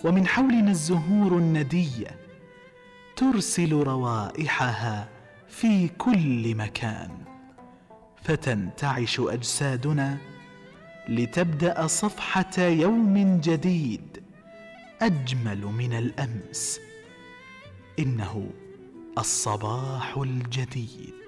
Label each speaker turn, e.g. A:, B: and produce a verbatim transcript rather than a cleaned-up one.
A: ومن حولنا الزهور الندية ترسل روائحها في كل مكان، فتنتعش أجسادنا لتبدأ صفحة يوم جديد أجمل من الأمس. إنه الصباح الجديد.